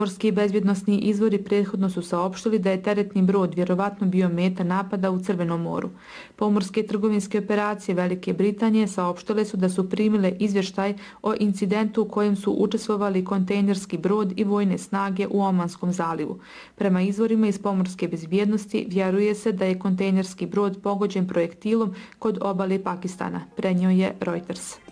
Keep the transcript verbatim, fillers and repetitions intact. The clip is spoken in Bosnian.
Pomorski bezbjednosni izvori prethodno su saopštili da je teretni brod vjerovatno bio meta napada u Crvenom moru. Pomorske trgovinske operacije Velike Britanije saopštile su da su primile izvještaj o incidentu u kojem su učestvovali kontejnerski brod i vojne snage u Omanskom zalivu. Prema izvorima iz pomorske bezbjednosti vjeruje se da je kontejnerski brod pogođen projektilom kod obale Pakistana, prenio je Reuters.